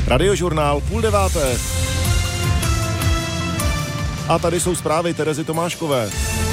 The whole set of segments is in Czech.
Radiožurnál 8:30. A tady jsou zprávy Terezy Tomáškové.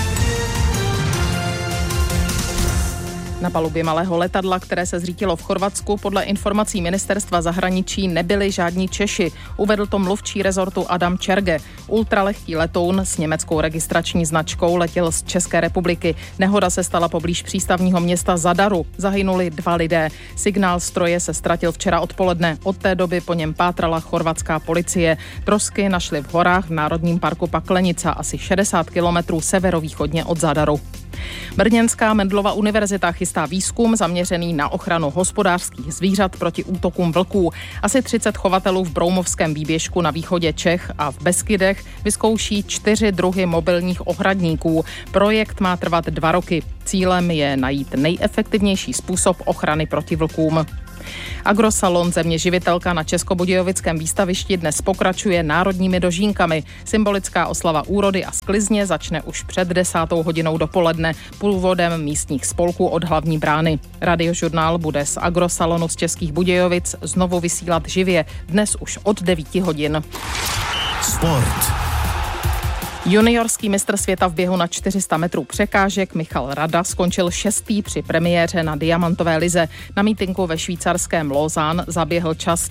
Na palubě malého letadla, které se zřítilo v Chorvatsku, podle informací ministerstva zahraničí nebyli žádní Češi. Uvedl to mluvčí rezortu Adam Čerge. Ultralehký letoun s německou registrační značkou letěl z České republiky. Nehoda se stala poblíž přístavního města Zadaru. Zahynuli 2 lidé. Signál stroje se ztratil včera odpoledne. Od té doby po něm pátrala chorvatská policie. Trosky našli v horách v Národním parku Paklenica, asi 60 kilometrů severovýchodně od Zadaru. Brněnská Mendelova univerzita chystá výzkum zaměřený na ochranu hospodářských zvířat proti útokům vlků. Asi 30 chovatelů v Broumovském výběžku na východě Čech a v Beskydech vyzkouší 4 druhy mobilních ohradníků. Projekt má trvat 2 roky. Cílem je najít nejefektivnější způsob ochrany proti vlkům. Agrosalon Země živitelka na Českobudějovickém výstavišti dnes pokračuje národními dožínkami. Symbolická oslava úrody a sklizně začne už před 10. hodinou dopoledne průvodem místních spolků od hlavní brány. Radiožurnál bude z Agrosalonu z Českých Budějovic znovu vysílat živě, dnes už od 9 hodin. Sport. Juniorský mistr světa v běhu na 400 metrů překážek Michal Rada skončil 6. při premiéře na diamantové lize. Na mítinku ve švýcarském Lausanne zaběhl čas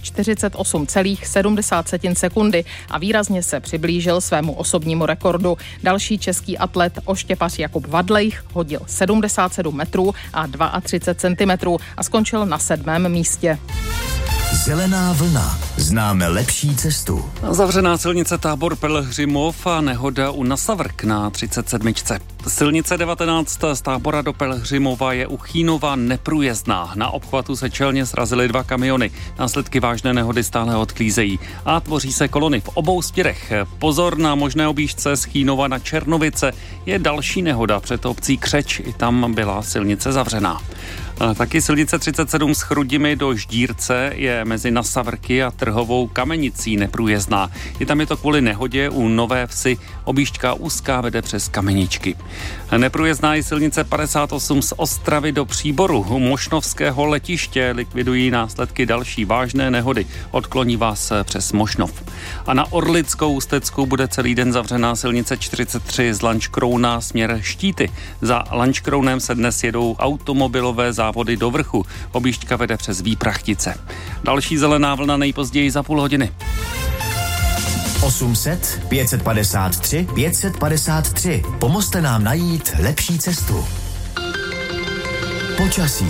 48,70 sekundy a výrazně se přiblížil svému osobnímu rekordu. Další český atlet oštěpař Jakub Vadlejch hodil 77 metrů a 32 centimetrů a skončil na 7. místě. Zelená vlna. Známe lepší cestu. Zavřená silnice Tábor Pelhřimov a nehoda u Nasavrk na 37. Silnice 19 z Tábora do Pelhřimova je u Chýnova neprůjezdná. Na obchvatu se čelně srazily 2 kamiony. Následky vážné nehody stále odklízejí a tvoří se kolony v obou směrech. Pozor na možné objížďce z Chýnova na Černovice. Je další nehoda před obcí Křeč. I tam byla silnice zavřená. Taky silnice 37 s Chrudimi do Ždírce je mezi Nasavrky a Trhovou Kamenicí neprůjezdná. I tam je to kvůli nehodě u Nové Vsi. Objížďka úzká vede přes Kameničky. Neprůjezdná je silnice 58 z Ostravy do Příboru. U Mošnovského letiště likvidují následky další vážné nehody. Odkloní vás přes Mošnov. A na Orlickou Ústecku bude celý den zavřená silnice 43 z Lanškrouna směr Štíty. Za Lanškrounem se dnes jedou automobilové závody do Vrchu. Objížďka vede přes Výprachtice. Další zelená vlna nejpozději za půl hodiny. 800 553 553. Pomozte nám najít lepší cestu. Počasí.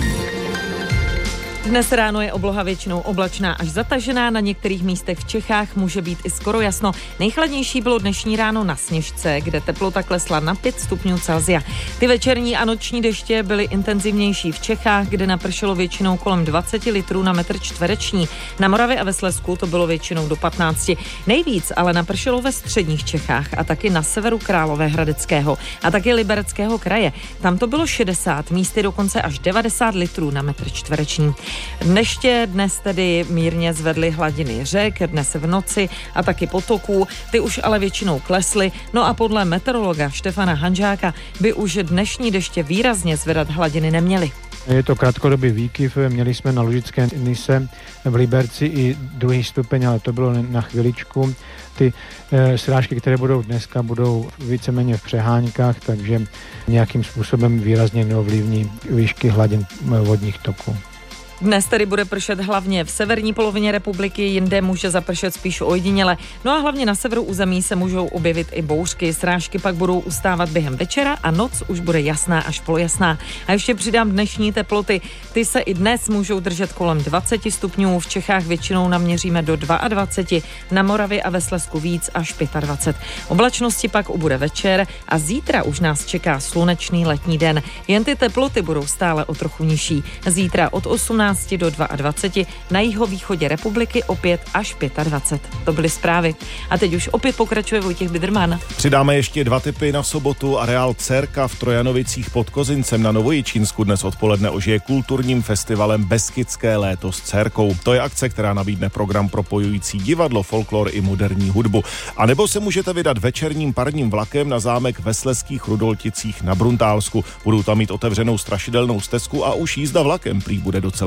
Dnes ráno je obloha většinou oblačná až zatažená, na některých místech v Čechách může být i skoro jasno. Nejchladnější bylo dnešní ráno na Sněžce, kde teplota klesla na 5 stupňů Celsia. Ty večerní a noční deště byly intenzivnější v Čechách, kde napršelo většinou kolem 20 litrů na metr čtvereční. Na Moravě a ve Slezsku to bylo většinou do 15. Nejvíc ale napršelo ve středních Čechách a taky na severu Královéhradeckého a taky Libereckého kraje. Tam to bylo 60, místy dokonce až 90 litrů na metr čtvereční. Deště dnes tedy mírně zvedly hladiny řek, dnes v noci a taky potoků, ty už ale většinou klesly, no a podle meteorologa Štefana Hanžáka by už dnešní deště výrazně zvedat hladiny neměly. Je to krátkodobý výkyv, měli jsme na Lužické Nise v Liberci i 2. stupeň, ale to bylo na chviličku. Ty srážky, které budou dneska, budou víceméně v přeháňkách, takže nějakým způsobem výrazně neovlivní výšky hladin vodních toků. Dnes tedy bude pršet hlavně v severní polovině republiky, jinde může zapršet spíš ojediněle. No a hlavně na severu území se můžou objevit i bouřky. Srážky pak budou ustávat během večera a noc už bude jasná až polojasná. A ještě přidám dnešní teploty. Ty se i dnes můžou držet kolem 20 stupňů. V Čechách většinou naměříme do 22, na Moravě a ve Slezsku víc až 25. Oblačnosti pak ubude večer a zítra už nás čeká slunečný letní den. Jen ty teploty budou stále o trochu nižší. Zítra od 18 do 22, na jihovýchodě republiky opět až 25. To byly zprávy. A teď už opět pokračuje Vojtěch Biderman. Přidáme ještě 2 tipy na sobotu. Areál Cerka v Trojanovicích pod Kozincem na Novojičínsku dnes odpoledne ožije kulturním festivalem Beskydské léto s Cerkou. To je akce, která nabídne program propojující divadlo, folklor i moderní hudbu. A nebo se můžete vydat večerním parním vlakem na zámek ve Slezských Rudolticích na Bruntálsku. Budou tam mít otevřenou strašidelnou stezku a už jízda vlakem prý bude docela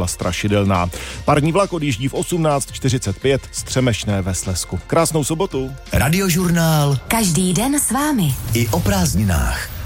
strašidelná. Parní vlak odjíždí v 18:45 z Třemešné ve Slezsku. Krásnou sobotu. Radiožurnál. Každý den s vámi. I o prázdninách.